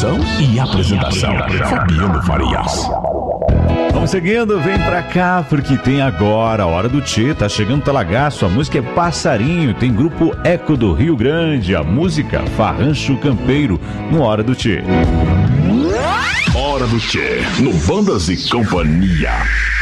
Produção e apresentação, Fabiano Farias. Vamos seguindo, vem pra cá, porque tem agora a Hora do Tchê, tá chegando Talagaço, a música é Passarinho, tem grupo Eco do Rio Grande, a música Farrancho Campeiro, no Hora do Tchê. Hora do Tchê, no Bandas e Companhia.